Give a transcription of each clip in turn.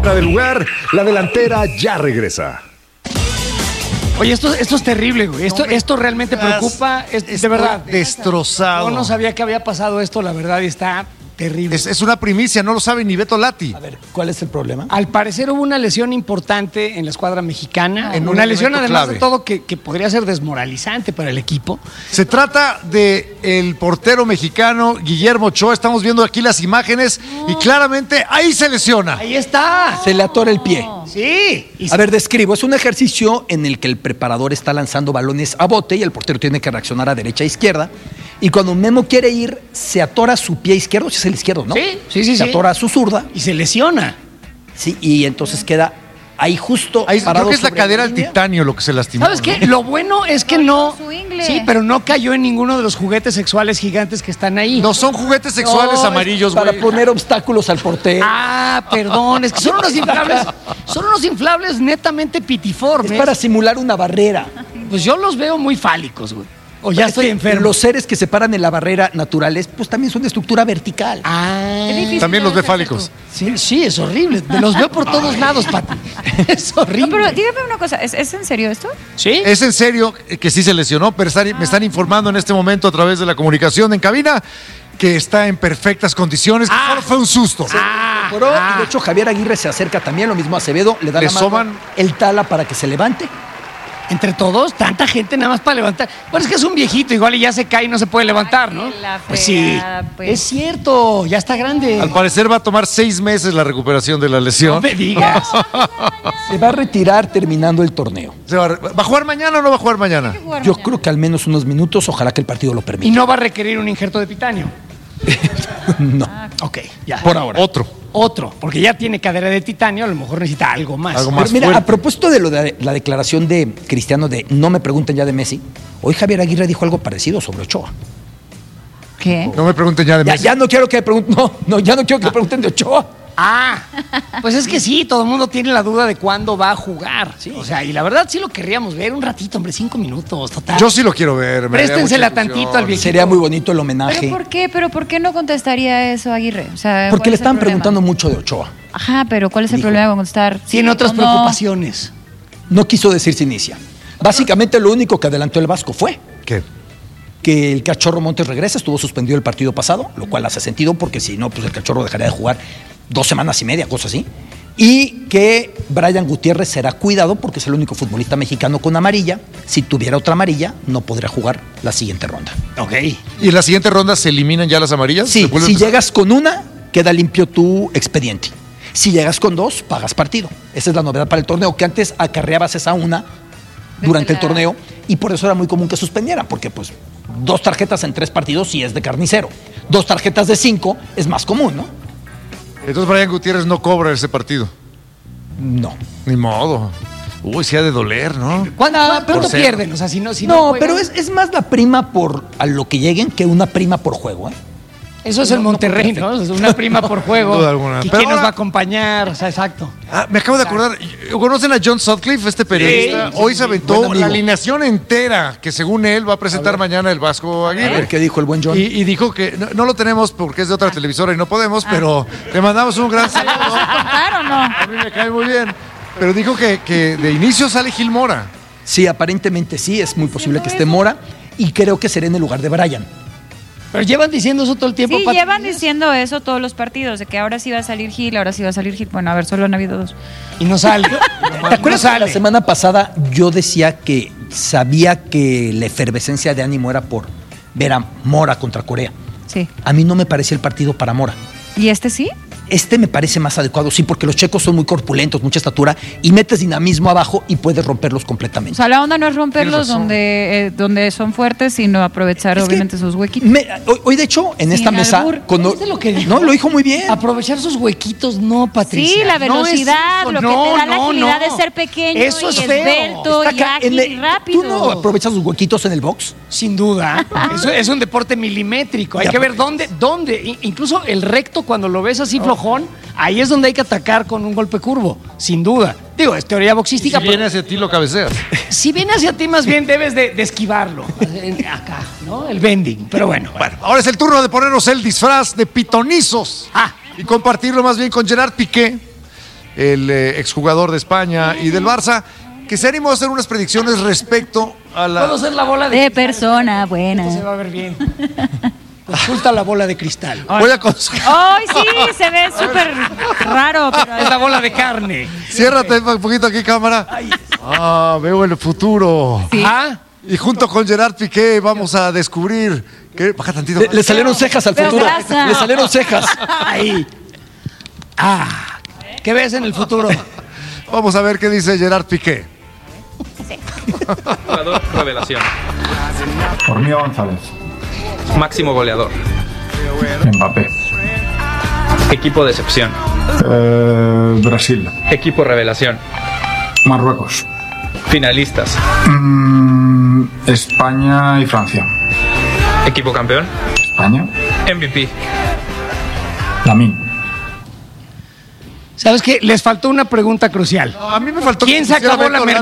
fuera de lugar. La delantera ya regresa. Oye, esto es terrible, güey. Esto realmente preocupa. De verdad. Destrozado. Yo no sabía que había pasado esto, la verdad, y está terrible. Es una primicia, no lo sabe ni Beto Lati. A ver, ¿cuál es el problema? Al parecer hubo una lesión importante en la escuadra mexicana. En un una lesión, momento además clave. de todo, que podría ser desmoralizante para el equipo. Se trata de el portero mexicano Guillermo Ochoa. Estamos viendo aquí las imágenes y claramente ahí se lesiona. Ahí está. Se le atora el pie. Sí. A ver, describo. Es un ejercicio en el que el preparador está lanzando balones a bote y el portero tiene que reaccionar a derecha e izquierda. Y cuando Memo quiere ir, se atora su pie izquierdo, si es el izquierdo, ¿no? Sí. Se atora su zurda. Y se lesiona. Sí, y entonces queda ahí justo Ahí, parado. creo que es la sobre cadera al línea. titanio lo que se lastimó. ¿Sabes qué? Lo bueno es que no. Su ingle. Sí, pero no cayó en ninguno de los juguetes sexuales gigantes que están ahí. No son juguetes sexuales No, es amarillos, para güey. poner obstáculos al portero. Ah, perdón, es que son unos inflables. Son unos inflables netamente pitiformes. Es para simular una barrera. Pues yo los veo muy fálicos, güey. O ya Es estoy que enfermo. Los seres que se paran en la barrera naturales, pues también son de estructura vertical. Ah. Qué difícil También los debe ve ser fálicos. Sí, es horrible. Los veo por todos lados, Pati. Es horrible. No, pero dígame una cosa, ¿es en serio esto? ¿Sí? Es en serio que sí se lesionó, pero me están informando en este momento a través de la comunicación en cabina que está en perfectas condiciones, que solo fue un susto. Y de hecho Javier Aguirre se acerca también, lo mismo a Acevedo, le da Le la mano, soban. el tala para que se levante. Entre todos, tanta gente nada más para levantar. Bueno, es que es un viejito, igual y ya se cae y no se puede levantar, ¿no? La Pues sí. fregada, pues. Es cierto, ya está grande. Al parecer va a tomar 6 meses la recuperación de la No lesión. me digas. Se va a retirar terminando el torneo. ¿Va a jugar mañana o no va a jugar mañana? Yo creo que al menos unos minutos, ojalá que el partido lo Y permita. no va a requerir un injerto de titanio. No, Ok, ya. por ahora. Otro, porque ya tiene cadera de titanio, a lo mejor necesita algo más. Algo Pero más mira, fuerte. a propósito de lo de la declaración de Cristiano de no me pregunten ya de Messi, hoy Javier Aguirre dijo algo parecido sobre Ochoa. ¿Qué? No me pregunten ya de Messi. Ya no quiero que me pregunten, ya no quiero que me pregunten de Ochoa. Ah, pues es que sí, todo el mundo tiene la duda de cuándo va a jugar. O sea, y la verdad sí lo querríamos ver un ratito, hombre, 5 minutos, total. Yo sí lo quiero ver. me daría Préstensela mucha ilusión. tantito al viejito. Sería muy bonito el ¿Pero homenaje. por qué? ¿Pero por qué no contestaría eso Aguirre? O sea, Porque ¿cuál le es el estaban problema? preguntando mucho de Ochoa. Ajá, pero ¿cuál es el Dijo. problema con contestar? Tiene otras o no? preocupaciones. No quiso decir si inicia. Básicamente lo único que adelantó el Vasco fue ¿Qué? que el Cachorro Montes regresa, estuvo suspendido el partido pasado, lo cual hace sentido porque si no, pues el Cachorro dejaría de jugar 2 semanas y media, cosas así. Y que Brian Gutiérrez será cuidado porque es el único futbolista mexicano con amarilla. Si tuviera otra amarilla, no podría jugar la siguiente ronda. Ok. ¿Y en la siguiente ronda se eliminan ya las amarillas? Sí, ¿Se vuelve a si empezar? llegas con una, queda limpio tu expediente. Si llegas con 2, pagas partido. Esa es la novedad para el torneo, que antes acarreabas esa una durante el torneo y por eso era muy común que suspendieran, porque pues 2 tarjetas en 3 partidos sí es de carnicero. 2 tarjetas de 5 es más común, ¿no? Entonces Brian Gutiérrez no cobra ese partido. No. Ni modo. Uy, sí ha de doler, ¿no? ¿Cuánto Por cero. pierden? O sea, si no No, juegan- pero es más la prima por a lo que lleguen que una prima por juego, ¿eh? Eso es el Monterrey, ¿no? Es una prima por juego. Sin duda alguna. ¿Y Pero quién nos ahora- va a acompañar? O sea, exacto. Me acabo de acordar. ¿Conocen a John Sutcliffe, este periodista? Sí, Hoy se aventó Buen amigo. la alineación entera que según él va a presentar mañana el Vasco A ver Aguirre. qué dijo el buen John. Y dijo que no lo tenemos porque es de otra televisora y no podemos, pero le mandamos un gran saludo. ¿Contar o no? A mí me cae muy bien. Pero dijo que de inicio sale Gil Mora. Sí, aparentemente sí, es muy posible que esté Mora y creo que será en el lugar de Brian. Pero llevan diciendo eso todo el tiempo. Sí, Pati. llevan diciendo eso todos los partidos, de que ahora sí va a salir Gil, ahora sí va a salir Gil. Bueno, a ver, solo han habido 2. Y no sale. ¿Te acuerdas que la semana pasada yo decía que sabía que la efervescencia de ánimo era por ver a Mora contra Corea? Sí. A mí no me parecía el partido para Mora. ¿Y este sí? Este me parece más adecuado, sí, porque los checos son muy corpulentos, mucha estatura, y metes dinamismo abajo y puedes romperlos O completamente. sea, la onda no es romperlos Tienes razón. donde son fuertes, sino aprovechar Es que obviamente sus huequitos. Hoy, de hecho, en Sin esta mesa... albur. ¿Viste lo que dijo? No, lo dijo muy bien. Aprovechar sus huequitos, no, Patricia. Sí, la No es velocidad, eso, lo que te da la agilidad de ser pequeño Eso es y feo. esbelto Está y acá, ágil y rápido. ¿Tú no aprovechas los huequitos en el box? Sin duda. Eso es un deporte milimétrico. Hay Ya, que ver pues. dónde. Incluso el recto, cuando lo ves así flojón, ahí es donde hay que atacar con un golpe curvo. Sin duda. Digo, es teoría boxística. Si viene pero hacia ti, lo cabeceas. si viene hacia ti, más bien debes de esquivarlo. Acá, ¿no? El bending. Pero bueno. Ahora es el turno de ponernos el disfraz de pitonizos Ah. y compartirlo más bien con Gerard Piqué. el exjugador de España y del Barça, que se animó a hacer unas predicciones respecto a la... Puedo ser la bola de De cristal. persona buena. Esto se va a ver bien. Consulta la bola de cristal. Voy a ¡Ay, sí! Se ve súper raro, pero... Es la bola de carne. Ciérrate un poquito aquí, cámara. Veo el futuro. Sí. ¿Ah? Y junto con Gerard Piqué vamos a descubrir que... Baja tantito. Le salieron cejas al Pero futuro. grasa. Le salieron cejas. Ahí. ¿Qué ves en el futuro? Vamos a ver qué dice Gerard Piqué. Jugador revelación. Hormiga González, Máximo goleador. Mbappé, Equipo de excepción. Brasil, Equipo revelación. Marruecos, Finalistas. España y Francia. Equipo campeón. España, MVP. Lamine. ¿Sabes qué? Les faltó una pregunta crucial. A mí me faltó... ¿Quién se pusiera acabó la Beto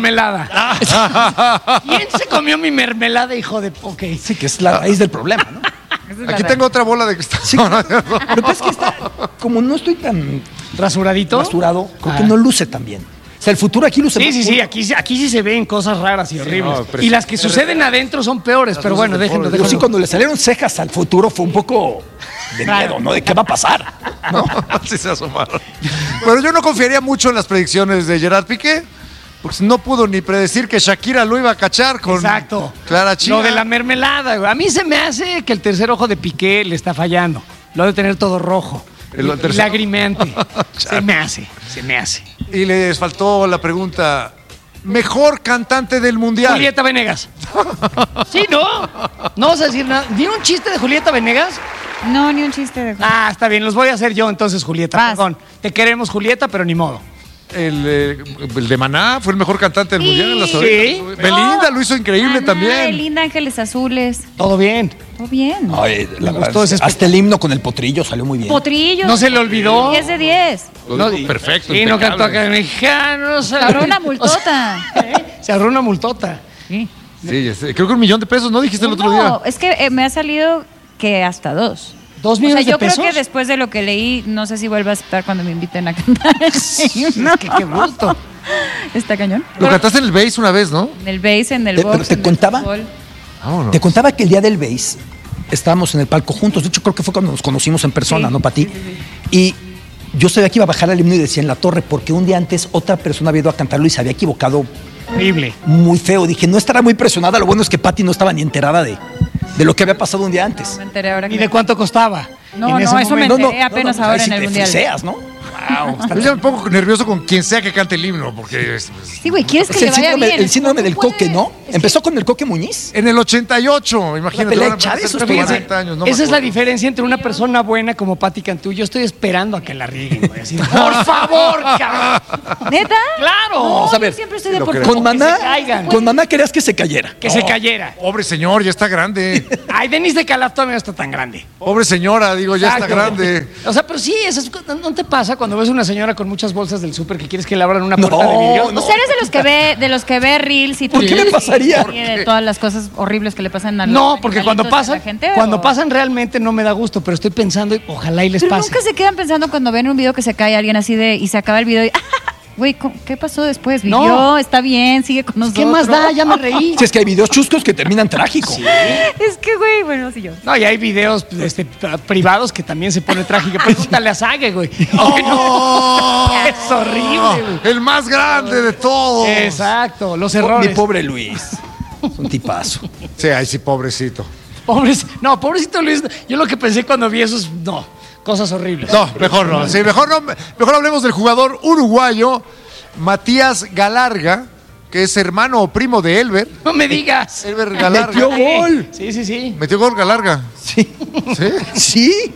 mermelada? ¿Quién se comió mi mermelada, hijo de... Ok. Sí, que es la raíz del problema, ¿no? Aquí tengo otra bola de cristal. Sí, lo que pasa es que está, como no estoy tan ¿Rasuradito? rasurado, creo que no luce tan bien. O sea, el futuro aquí luce Sí, más sí, sí, pulcro. aquí sí se ven cosas raras y horribles. no, y las que suceden adentro son peores, pero bueno, déjenlo. Yo sí, cuando le salieron cejas al futuro fue un poco de miedo, ¿no? De qué va a pasar, ¿no? Así se asomaron. Pero yo no confiaría mucho en las predicciones de Gerard Piqué, porque no pudo ni predecir que Shakira lo iba a cachar con Exacto. Clara Chía. Lo de la mermelada, güey. A mí se me hace que el tercer ojo de Piqué le está fallando. Lo ha de tener todo rojo. El Y tercer- lagrimeante. se me hace. Y les faltó la pregunta, ¿mejor cantante del mundial? Julieta Venegas. Sí, ¿no? No vas a decir nada. ¿Vieron un chiste de Julieta Venegas? No, ni un chiste de... Está bien, los voy a hacer yo entonces, Julieta. Vas. Perdón. Te queremos, Julieta, pero ni modo. El de Maná fue el mejor cantante del Sí. mundial. En las Sí. orejas. Belinda lo hizo increíble Maná, también. Linda Ángeles Azules. Todo bien. Todo bien. Ay, la Me verdad, gustó ese hasta el himno con el potrillo salió muy bien. Potrillo. No se le olvidó. 10 de 10. Lo dijo perfecto. Sí, no cantó impecable. acá mexicanos. Se abrió una multota. Se abrió una multota. Sí. Sí, creo que $1,000,000, ¿no? Dijiste el otro día. No, es que me ha salido que hasta 2. ¿2 O sea, millones de yo pesos? creo que después de lo que leí, no sé si vuelva a aceptar cuando me inviten a cantar. No, qué bruto. Está cañón. Lo cantaste en el bass una vez, ¿no? En el bass, en el Pero box. te en el contaba. fútbol. Vámonos. Te contaba que el día del BASE estábamos en el palco juntos. De hecho, creo que fue cuando nos conocimos en persona, Sí, ¿no, Pati? Y yo sabía que iba a bajar el himno y decía en la torre, porque un día antes otra persona había ido a cantarlo y se había equivocado Horrible. muy feo. Dije, no estará muy presionada. Lo bueno es que Pati no estaba ni enterada de lo que había pasado un día antes. Me enteré ahora ¿Y que... de cuánto costaba? No, En no, ese eso me momento? enteré apenas ahora ahí sí en el te Mundial. friseas, ¿no? Yo ya me pongo nervioso con quien sea que cante el himno, porque Sí, güey, ¿quieres que Es le el vaya síndrome, bien? el síndrome del ¿Cómo coque, puede? ¿no? Empezó con el Coque Muñiz. en el 88, imagínate. pelea van a de Chávez, pasar fíjense, 40 años, no me Esa es la acuerdo. diferencia entre una persona buena como Patti Cantú. Yo estoy esperando a que la rieguen, güey. Así, por favor, cabrón. ¿Neta? ¡Claro! No, Vamos a ver, yo siempre estoy de lo por creo. Con que se Maná, caigan. con Maná querías que se cayera. Que se cayera. Pobre señor, ya está grande. Ay, Denise de Calaf todavía no está tan grande. Pobre señora, digo, ya está Exacto. grande. O sea, pero sí, ¿no te pasa cuando ves una señora con muchas bolsas del súper que quieres que le abran una No, puerta de vidrio? no. O sea, eres de los que ve reels y ¿Por qué tweets me pasaría? y de todas las cosas horribles que le pasan a los No, porque cuando animalitos de pasan, la gente, cuando ¿o? pasan realmente no me da gusto, pero estoy pensando y ojalá y les Pero pase. nunca se quedan pensando cuando ven un video que se cae alguien así de y se acaba el video y güey, ¿qué pasó después? No. Vivió, está bien, sigue con nosotros. ¿Qué más da? Ya me reí. Si es que hay videos chuscos que terminan trágicos. Es que, güey, bueno, sí yo. No, y hay videos privados que también se pone trágico. Pregúntale a Sague, güey. Aunque no. Es horrible, güey. El más grande de todos. Exacto, los Mi errores. pobre Luis. Es un tipazo. Sí, ay, sí, pobrecito. Pobrecito Luis. Yo lo que pensé cuando vi esos, cosas horribles. No, mejor no. Sí, mejor no. Mejor hablemos del jugador uruguayo Matías Galarga, que es hermano o primo de Elber. No me digas. Elber Galarga. Metió gol. Sí, sí, sí. Metió gol Galarga. Sí. ¿Sí? Sí.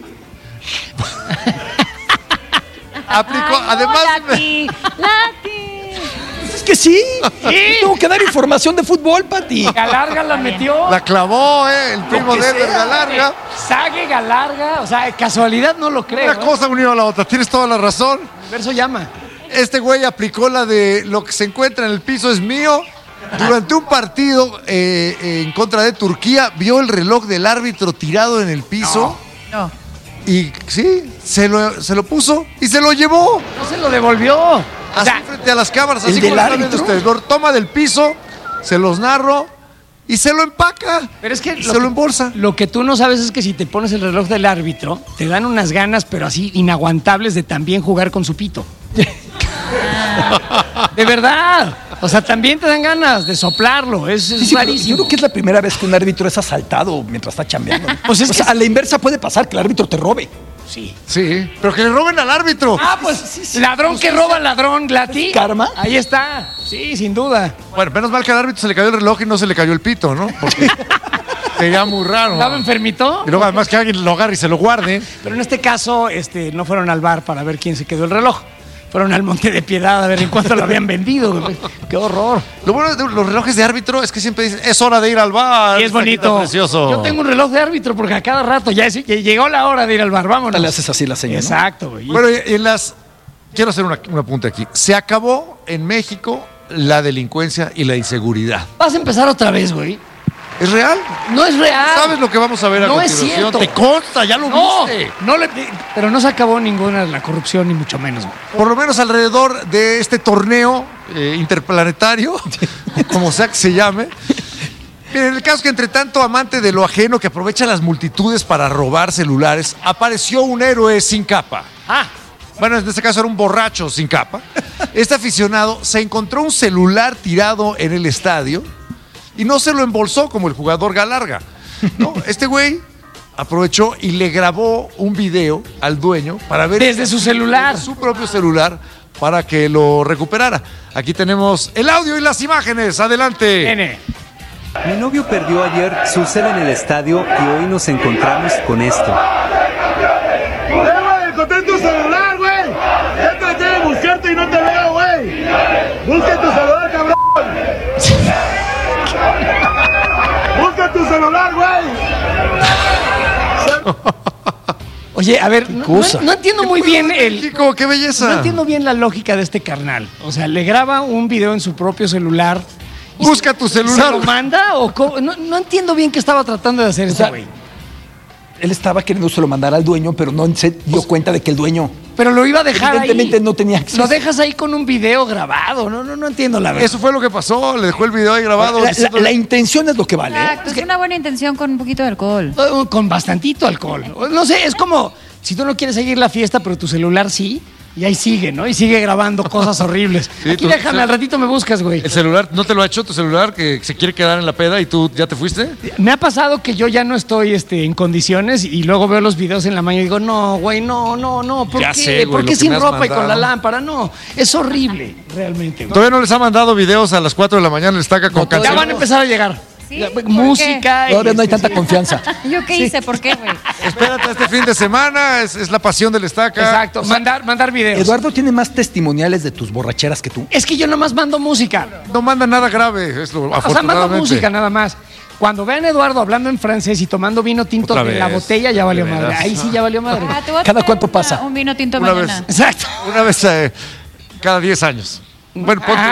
Aplicó, Ay, no, además. Lati. Es que sí. Tengo que dar información de fútbol, Pati. Galarga la metió. La clavó, el primo de Elber Galarga. Sague Galarga. O sea, casualidad no lo creo. Una cosa unió a la otra. Tienes toda la razón. El verso llama. Este güey aplicó la de lo que se encuentra en el piso es mío. Durante un partido en contra de Turquía, vio el reloj del árbitro tirado en el piso No. y sí, se lo puso y se lo llevó. se lo devolvió. O Así sea, frente a las cámaras, ¿el así del como están viendo árbitro? ustedes. Lo toma del piso, se los narro y se lo empaca. pero es que Y se lo embolsa. Lo que tú no sabes es que si te pones el reloj del árbitro, te dan unas ganas, pero así inaguantables de también jugar con su pito. De verdad. O sea, también te dan ganas de soplarlo. Es Sí, pero rarísimo. yo creo que es la primera vez que un árbitro es asaltado mientras está chambeando. Pues es O que sea, a la inversa puede pasar que el árbitro te robe. Sí. Sí, pero que le roben al árbitro. Ah, pues ladrón que roba ladrón, Glati. ¿Karma? Ahí está. Sí, sin duda. Bueno, menos mal que al árbitro se le cayó el reloj y no se le cayó el pito, ¿no? Porque sería muy raro. ¿Estaba enfermito? Y luego además que alguien lo agarre y se lo guarde. Pero en este caso, no fueron al bar para ver quién se quedó el reloj. Fueron al Monte de Piedad a ver en cuánto lo habían vendido. ¡Qué horror! Lo bueno de los relojes de árbitro es que siempre dicen, es hora de ir al bar. Y es Está bonito. precioso. Yo tengo un reloj de árbitro porque a cada rato ya llegó la hora de ir al bar. Vámonos. Le haces así la señal, ¿no? Exacto, güey. Bueno, y en las... Quiero hacer un apunte aquí. Se acabó en México la delincuencia y la inseguridad. Vas a empezar otra vez, güey. ¿Es real? No es real. ¿Sabes lo que vamos a ver a No es continuación? cierto. Te consta, ya lo No, viste. pero no se acabó ninguna de la corrupción, ni mucho menos, güey. Por lo menos alrededor de este torneo interplanetario, como sea que se llame. Miren, el caso es que entre tanto amante de lo ajeno que aprovecha las multitudes para robar celulares, apareció un héroe sin capa. Ah, Bueno, en este caso era un borracho sin capa. Este aficionado se encontró un celular tirado en el estadio y no se lo embolsó como el jugador Galarga. No, este güey aprovechó y le grabó un video al dueño para ver desde su celular. su propio celular para que lo recuperara. Aquí tenemos el audio y las imágenes. Adelante. Nene. Mi novio perdió ayer su cel en el estadio y hoy nos encontramos con esto. ¡Encontré tu celular, güey! Ya traté de buscarte y no te veo, güey. Busca tu celular, cabrón. Busca tu celular, güey. Oye, a ver, no entiendo muy bien México, qué belleza. No entiendo bien la lógica de este carnal. O sea, le graba un video en su propio celular. Busca tu ¿Se celular. lo manda o cómo? No entiendo bien qué estaba tratando de hacer este güey. Él estaba queriendo se lo mandar al dueño, pero no se dio cuenta de que el dueño Pero lo iba a dejar evidentemente ahí. no tenía acceso. Lo dejas ahí con un video grabado. No entiendo la verdad. Eso fue lo que pasó. Le dejó el video ahí grabado. La intención es lo que vale. ¿eh? Exacto, es una buena intención con un poquito de alcohol. Con bastantito alcohol. No sé, es como si tú no quieres seguir la fiesta, pero tu celular sí. Y ahí sigue, ¿no? Y sigue grabando cosas horribles. Sí, Aquí tú- déjame, al ratito me buscas, güey. ¿El celular no te lo ha hecho tu celular que se quiere quedar en la peda y tú ya te fuiste? Me ha pasado que yo ya no estoy en condiciones y luego veo los videos en la mañana y digo, no, güey, no. ¿Por Ya qué? sé, güey, ¿Por lo qué que sin me has ropa y con la mandado. lámpara? No, es horrible, realmente. güey. Todavía no les ha mandado videos a las 4 de la mañana, les taca con Ya canciones. van a empezar a llegar. ¿Sí? Ya, ¿Por música. y Todavía no hay tanta sí. confianza. ¿Yo qué hice? ¿Por qué, güey? Espérate este fin de semana, es la pasión del estaca. Exacto, mandar videos. Eduardo tiene más testimoniales de tus borracheras que tú. Es que yo nomás mando música. No manda nada grave, es lo O sea, mando afortunadamente. música nada más. Cuando vean a Eduardo hablando en francés y tomando vino tinto Otra de la vez, botella, ya valió de madre. veras. Ahí sí ya valió madre. Ah, te voy a ¿Cada traer cuánto pasa? Un vino tinto Una mañana. vez. Exacto. Una vez cada 10 años. Bueno, ponte.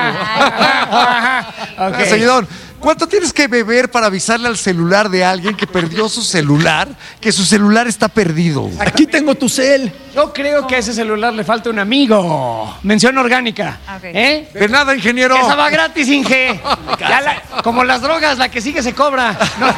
Ok. Seguidón, ¿cuánto tienes que beber para avisarle al celular de alguien que perdió su celular, que su celular está perdido? Aquí tengo tu cel. Yo creo que a ese celular le falta un amigo. Mención orgánica. Ok. ¿Eh? De nada, ingeniero. Esa va gratis, Inge. Como las drogas, la que sigue se cobra. No,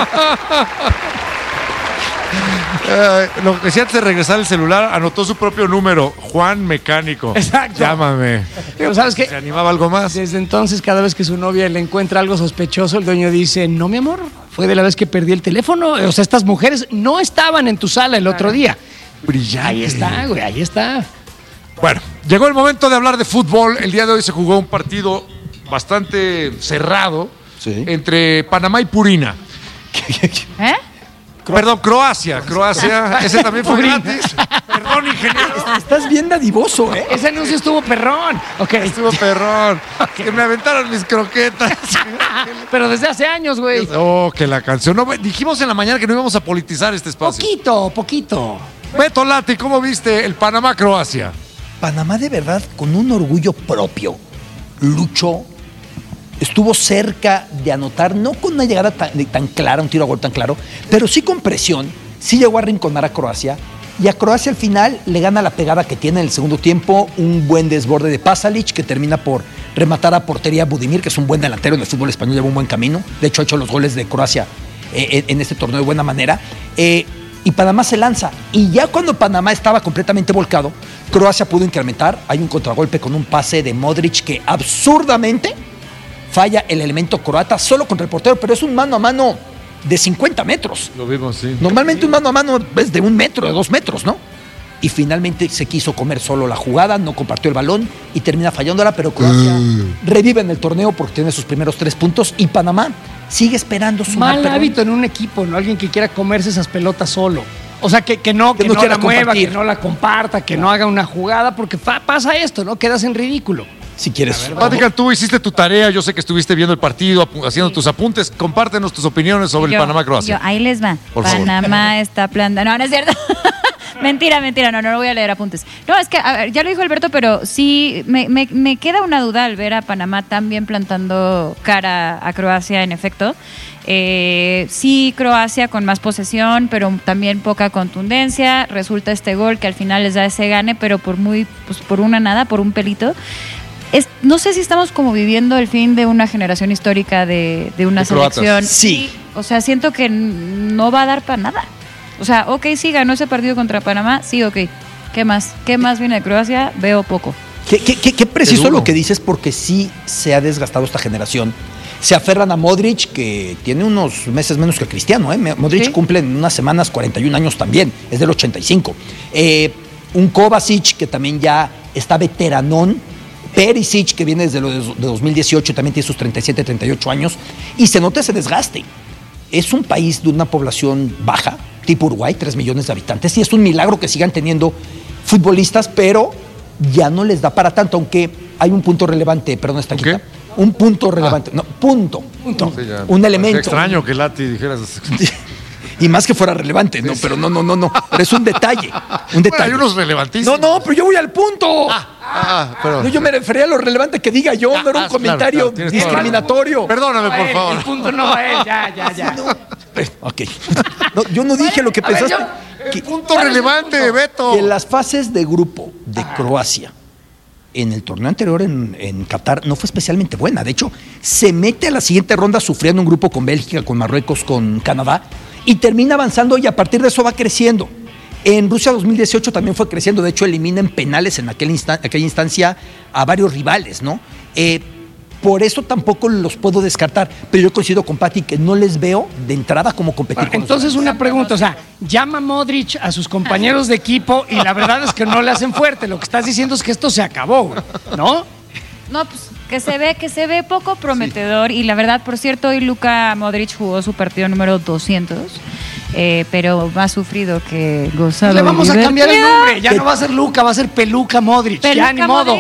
Lo que decía antes de regresar el celular, anotó su propio número, Juan Mecánico. Exacto. Llámame. pero ¿sabes qué? ¿Se animaba algo más? Desde entonces, cada vez que su novia le encuentra algo sospechoso, el dueño dice, no, mi amor, fue de la vez que perdí el teléfono. O sea, estas mujeres no estaban en tu sala el otro día. Brillante. Ahí está, güey, ahí está. Bueno, llegó el momento de hablar de fútbol. El día de hoy se jugó un partido bastante cerrado Sí. entre Panamá y Purina. ¿Eh? Perdón, Croacia. Ese también fue Purina. gratis. Perdón, ingeniero. Estás bien dadivoso, ¿eh? Ese anuncio estuvo perrón. Ok. Estuvo perrón. Que me aventaron mis croquetas. Pero desde hace años, güey. Oh, que la canción. No, dijimos en la mañana que no íbamos a politizar este espacio. Poquito. Beto Lati, ¿cómo viste el Panamá-Croacia? Panamá de verdad, con un orgullo propio, luchó, estuvo cerca de anotar, no con una llegada tan clara, un tiro a gol tan claro, pero sí con presión, sí llegó a arrinconar a Croacia Y a Croacia al final le gana la pegada que tiene en el segundo tiempo, un buen desborde de Pasalic que termina por rematar a portería a Budimir, que es un buen delantero en el fútbol español, lleva un buen camino. De hecho, ha hecho los goles de Croacia en este torneo de buena manera. Y Panamá se lanza. Y ya cuando Panamá estaba completamente volcado, Croacia pudo incrementar. Hay un contragolpe con un pase de Modric que absurdamente falla el elemento croata solo contra el portero, pero es un mano a mano de 50 metros. Lo vimos, sí. Normalmente un mano a mano es de 1 metro, de 2 metros, ¿no? Y finalmente se quiso comer solo la jugada, no compartió el balón y termina fallándola, pero Croacia revive en el torneo porque tiene sus primeros 3 puntos y Panamá sigue esperando su mal hábito en un equipo, ¿no? Alguien que quiera comerse esas pelotas solo. O sea, que no quiera la mueva, compartir. que no la comparta, que no haga una jugada, porque pasa esto, ¿no? Quedas en ridículo. Si quieres. Patica, tú hiciste tu tarea, yo sé que estuviste viendo el partido, haciendo tus apuntes. Compártenos tus opiniones sobre el Panamá-Croacia. Ahí les va. Por favor. Panamá está plantando. No es cierto. Mentira, no voy a leer apuntes. No, es que, a ver, ya lo dijo Alberto, pero sí me queda una duda al ver a Panamá tan bien plantando cara a Croacia, en efecto. Sí, Croacia con más posesión, pero también poca contundencia. Resulta este gol que al final les da ese gane, pero por una nada, por un pelito. No sé si estamos como viviendo el fin de una generación histórica de una selección. Sí. O sea, siento que no va a dar para nada. O sea, ok, sí, ganó ese partido contra Panamá, sí, ok. ¿Qué más? ¿Qué más viene de Croacia? Veo poco. Qué preciso lo que dices, porque sí se ha desgastado esta generación. Se aferran a Modric, que tiene unos meses menos que Cristiano. Modric cumple en unas semanas 41 años también, es del 85. Un Kovacic, que también ya está veteranón. Perisic, que viene desde de 2018, también tiene sus 37, 38 años. Y se nota ese desgaste. Es un país de una población baja, tipo Uruguay, 3 millones de habitantes, y es un milagro que sigan teniendo futbolistas, pero ya no les da para tanto, aunque hay un punto relevante, perdón, está aquí. Un punto relevante, punto. Sí, Un elemento. Qué extraño que Lati dijeras. Y más que fuera relevante, no, pero no. Pero es un detalle. Bueno, hay unos relevantísimos. No, pero yo voy al punto. Pero... No, yo me refería a lo relevante que diga yo, no era un comentario discriminatorio. Perdóname, por favor. El punto no va a él, ya. Ok. No, yo no dije lo que pensaste. El punto relevante, Beto. En las fases de grupo de Croacia, en el torneo anterior en Qatar, no fue especialmente buena. De hecho, se mete a la siguiente ronda sufriendo un grupo con Bélgica, con Marruecos, con Canadá, y termina avanzando y a partir de eso va creciendo. En Rusia 2018 también fue creciendo, de hecho elimina en penales en aquella instancia a varios rivales, ¿no? Por eso tampoco los puedo descartar, pero yo coincido con Pati que no les veo de entrada como competir con entonces una pregunta, o sea, llama Modric a sus compañeros de equipo y la verdad es que no le hacen fuerte, lo que estás diciendo es que esto se acabó, ¿no? No, pues que se ve poco prometedor y la verdad, por cierto, hoy Luka Modric jugó su partido número 200, pero más sufrido que gozado. Le vamos a cambiar el nombre, ya no va a ser Luka, va a ser Peluca Modric, ya ni modo.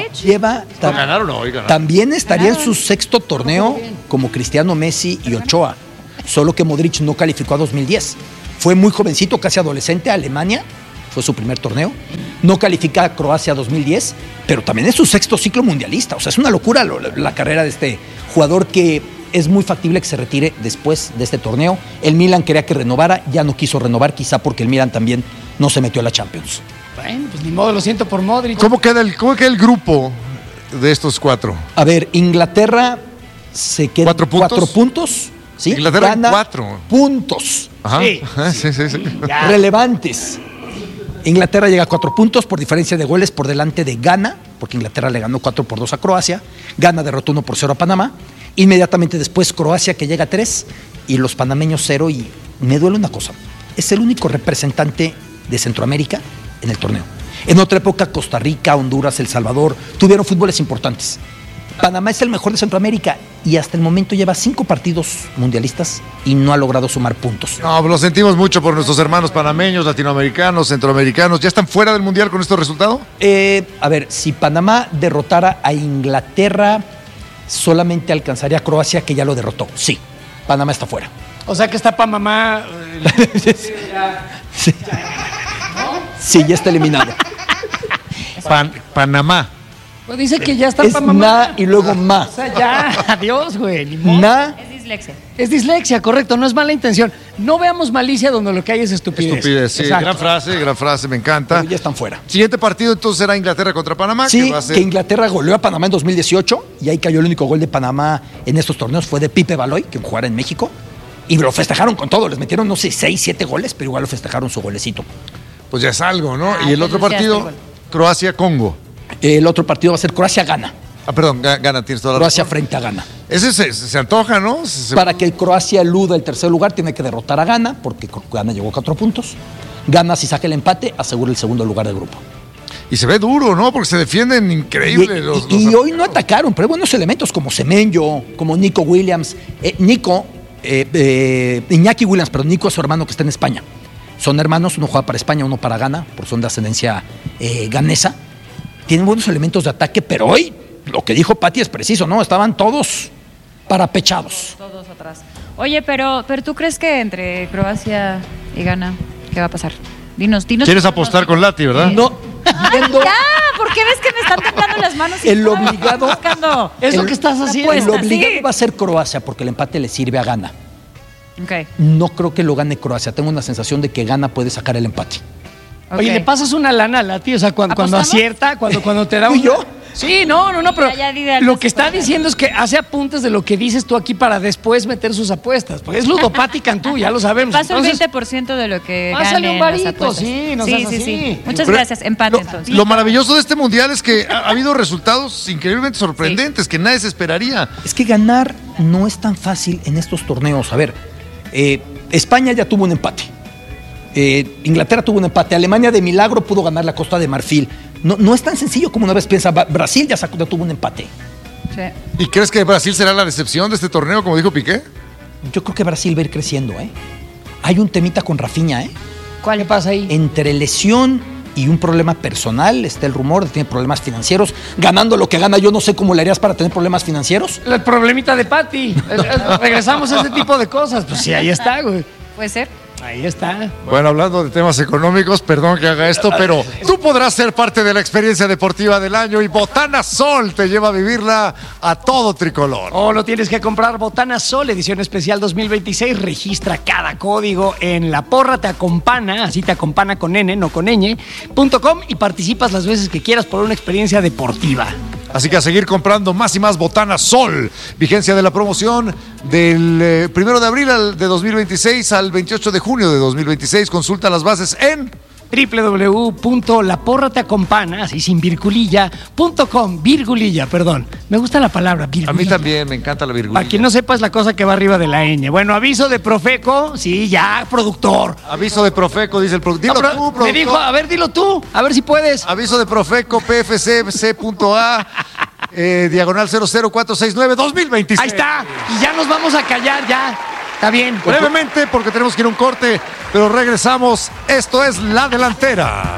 También estaría en su 6º torneo como Cristiano, Messi y Ochoa, solo que Modric no calificó a 2010. Fue muy jovencito, casi adolescente, a Alemania. Fue su primer torneo. No califica a Croacia 2010, pero también es su 6º ciclo mundialista. O sea, es una locura la carrera de este jugador que es muy factible que se retire después de este torneo. El Milan quería que renovara, ya no quiso renovar, quizá porque el Milan también no se metió a la Champions. Bueno, pues ni modo, lo siento por Modric. ¿Cómo queda el grupo de estos 4? A ver, Inglaterra se queda 4 puntos. ¿Sí? Inglaterra gana 4 puntos. Ajá. Sí. Relevantes. Inglaterra llega a 4 puntos por diferencia de goles por delante de Ghana, porque Inglaterra le ganó 4-2 a Croacia. Ghana derrotó 1-0 a Panamá. Inmediatamente después Croacia, que llega a 3, y los panameños 0. Y me duele una cosa, es el único representante de Centroamérica en el torneo. En otra época Costa Rica, Honduras, El Salvador tuvieron fútboles importantes. Panamá es el mejor de Centroamérica y hasta el momento lleva 5 partidos mundialistas y no ha logrado sumar puntos. No, lo sentimos mucho por nuestros hermanos panameños, latinoamericanos, centroamericanos. ¿Ya están fuera del Mundial con estos resultados? A ver, si Panamá derrotara a Inglaterra, solamente alcanzaría a Croacia, que ya lo derrotó. Sí, Panamá está fuera. O sea que está Panamá... Sí. Sí, ya está eliminado. Panamá. Pues dice que ya está es Panamá. Na y luego Ma. O sea, ya, adiós, güey. Na dislexia. Es dislexia, correcto, no es mala intención. No veamos malicia donde lo que hay es estupidez. Estupidez, sí. Exacto. Gran frase, me encanta. Pero ya están fuera. Siguiente partido entonces será Inglaterra contra Panamá. Sí, que va a ser... que Inglaterra goleó a Panamá en 2018 y ahí cayó el único gol de Panamá en estos torneos. Fue de Pipe Baloy, que jugara en México. Y lo festejaron con todo. Les metieron, no sé, 6, 7 goles, pero igual lo festejaron su golecito. Pues ya es algo, ¿no? Ah, Y el otro partido, Croacia-Congo. El otro partido va a ser Croacia-Ghana. Perdón, Ghana, tienes toda la Croacia razón. frente a Ghana. Ese se antoja, ¿no? Para que Croacia eluda el tercer lugar, tiene que derrotar a Ghana, porque Ghana llegó a 4 puntos. Ghana, si saca el empate, asegura el segundo lugar del grupo. Y se ve duro, ¿no? Porque se defienden increíble los hoy no atacaron, pero hay buenos elementos como Semenyo, como Nico Williams. Iñaki Williams, pero Nico es su hermano que está en España. Son hermanos, uno juega para España, uno para Ghana, por son de ascendencia ganesa. Tienen buenos elementos de ataque, pero hoy lo que dijo Pati es preciso, ¿no? Estaban todos parapechados. Todos atrás. Oye, pero ¿tú crees que entre Croacia y Ghana, qué va a pasar? Dinos. ¿Quieres apostar con Lati, verdad? No. Viendo Ya, ¿por qué ves que me están temblando las manos? el obligado, Es lo que estás haciendo. el obligado sí. va a ser Croacia, porque el empate le sirve a Ghana. Ok. No creo que lo gane Croacia. Tengo una sensación de que Ghana puede sacar el empate. Oye, Ok. le pasas una lana a Lati, o sea, cuando ¿Apostamos? acierta, cuando te da ¿Tú y yo? Sí, no, pero Ya di de lo algo, que está diciendo es que hace apuntes de lo que dices tú aquí para después meter sus apuestas. Porque es ludopática en tú, ya lo sabemos. Paso Entonces, el 20% de lo que pásale gane un en las varito, apuestas. sí, no seas así. Muchas Pero gracias. Empate, entonces. Lo maravilloso de este mundial es que ha habido resultados increíblemente sorprendentes que nadie se esperaría. Es que ganar no es tan fácil en estos torneos. A ver, España ya tuvo un empate. Inglaterra tuvo un empate. Alemania de milagro pudo ganar la Costa de Marfil. No es tan sencillo como una vez piensa. Brasil ya tuvo un empate. Sí. ¿Y crees que Brasil será la decepción de este torneo, como dijo Piqué? Yo creo que Brasil va a ir creciendo, ¿eh? Hay un temita con Rafinha, ¿eh? ¿Qué pasa ahí? Entre lesión y un problema personal, está el rumor de que tiene problemas financieros. Ganando lo que gana, yo no sé cómo le harías para tener problemas financieros. El problemita de Pati. Regresamos a ese tipo de cosas. Pues sí, ahí está, güey. Puede ser. Ahí está. Bueno, hablando de temas económicos, perdón que haga esto, pero tú podrás ser parte de la experiencia deportiva del año y Botana Sol te lleva a vivirla a todo tricolor. O lo tienes que comprar Botana Sol, edición especial 2026. Registra cada código en La Porra Te Acompana, así te acompana con N, no con ñ.com y participas las veces que quieras por una experiencia deportiva. Así que a seguir comprando más y más Botana Sol. Vigencia de la promoción del 1 de abril de 2026 al 28 de junio de 2026. Consulta las bases en www.laporrateacompana, así sin virgulilla.com, virgulilla, perdón. Me gusta la palabra virgulilla. A mí también me encanta la virgulilla. Para quien no sepa, es la cosa que va arriba de la ñ. Bueno, aviso de Profeco, sí, ya, productor. Aviso de Profeco, dice el productor. Dilo tú, productor. Me dijo, a ver, dilo tú, a ver si puedes. Aviso de Profeco, PFC, C.A, diagonal 00469, 2026. Ahí está, y ya nos vamos a callar, ya. Está bien. Brevemente, porque tenemos que ir a un corte, pero regresamos. Esto es La Delantera.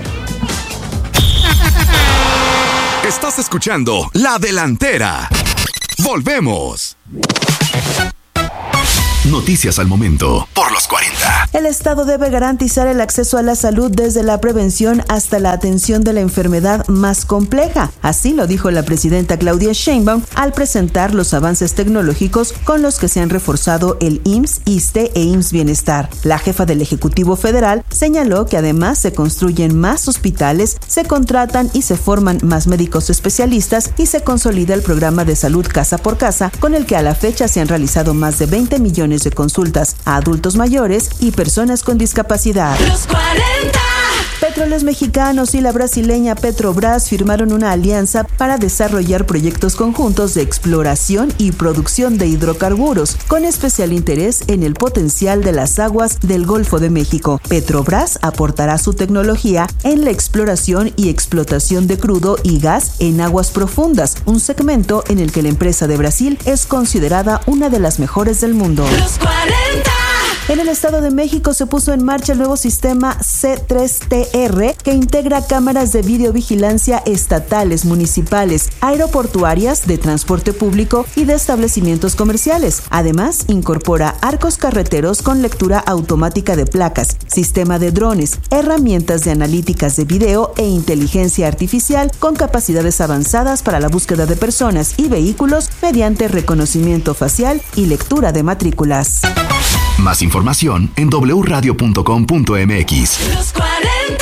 Estás escuchando La Delantera. Volvemos. Noticias al momento por los 40. El Estado debe garantizar el acceso a la salud desde la prevención hasta la atención de la enfermedad más compleja. Así lo dijo la presidenta Claudia Sheinbaum al presentar los avances tecnológicos con los que se han reforzado el IMSS, ISSSTE e IMSS Bienestar. La jefa del Ejecutivo Federal señaló que además se construyen más hospitales, se contratan y se forman más médicos especialistas y se consolida el programa de salud casa por casa, con el que a la fecha se han realizado más de 20 millones de consultas a adultos mayores y personas con discapacidad. Los 40. Petróleos Mexicanos y la brasileña Petrobras firmaron una alianza para desarrollar proyectos conjuntos de exploración y producción de hidrocarburos, con especial interés en el potencial de las aguas del Golfo de México. Petrobras aportará su tecnología en la exploración y explotación de crudo y gas en aguas profundas, un segmento en el que la empresa de Brasil es considerada una de las mejores del mundo. Los 40. En el Estado de México se puso en marcha el nuevo sistema C3TR que integra cámaras de videovigilancia estatales, municipales, aeroportuarias, de transporte público y de establecimientos comerciales. Además, incorpora arcos carreteros con lectura automática de placas, sistema de drones, herramientas de analíticas de video e inteligencia artificial con capacidades avanzadas para la búsqueda de personas y vehículos mediante reconocimiento facial y lectura de matrículas. Más información en wradio.com.mx. Los 40.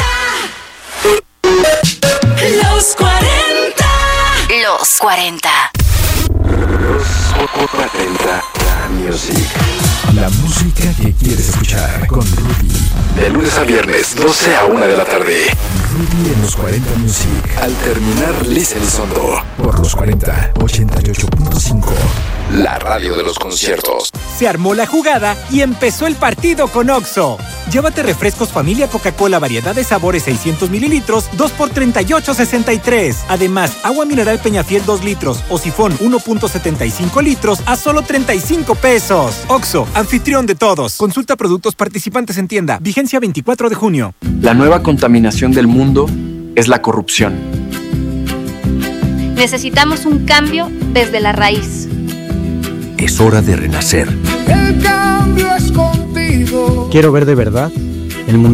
Los 40. Los 40. Los 40 Music. La música que quieres escuchar con Rudy. De lunes a viernes, 12 a 1 de la tarde. Rudy en los 40 Music. Al terminar, Lisa Elizondo. Por los 40, 88.5. La radio de los conciertos. Se armó la jugada y empezó el partido con Oxxo. Llévate refrescos familia Coca-Cola variedad de sabores 600 mililitros, 2 por 38.63. Además, agua mineral Peñafiel 2 litros o sifón 1.75 litros a solo 35 pesos. Oxxo, anfitrión de todos. Consulta productos participantes en tienda. Vigencia 24 de junio. La nueva contaminación del mundo es la corrupción. Necesitamos un cambio desde la raíz. Es hora de renacer. El cambio es contigo. Quiero ver de verdad el mundo